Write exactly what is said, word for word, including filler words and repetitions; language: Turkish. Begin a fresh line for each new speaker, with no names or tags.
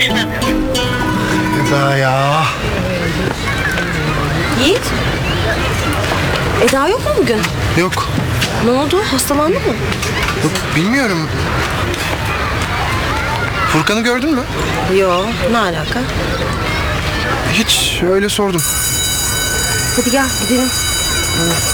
Eda ya.
Yiğit. Eda yok mu bugün?
Yok.
Ne oldu? Hastalandı mı?
Yok bilmiyorum. Furkan'ı gördün mü?
Yo, ne alaka?
Hiç öyle sordum.
Hadi gel gidelim.